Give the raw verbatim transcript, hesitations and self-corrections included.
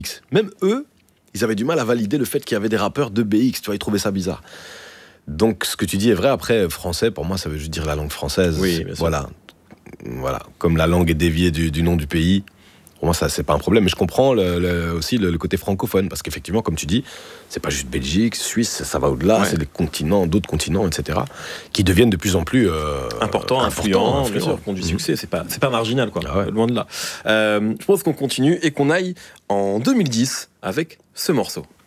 Même eux, ils avaient du mal à valider le fait qu'il y avait des rappeurs de B X, tu vois, ils trouvaient ça bizarre. Donc ce que tu dis est vrai, après, français, pour moi, ça veut juste dire la langue française. Oui, bien sûr. Voilà. Voilà. Comme la langue est déviée du, du nom du pays, pour moi, ça, c'est pas un problème. Mais je comprends le, le, aussi le, le côté francophone, parce qu'effectivement, comme tu dis, c'est pas juste Belgique, Suisse, ça va au-delà, ouais. C'est des continents, d'autres continents, et cetera, qui deviennent de plus en plus euh, importants, influents, bien sûr, qui ont du succès. C'est pas, c'est pas marginal, quoi. Ah ouais. Loin de là. Euh, je pense qu'on continue et qu'on aille en deux mille dix avec ce morceau.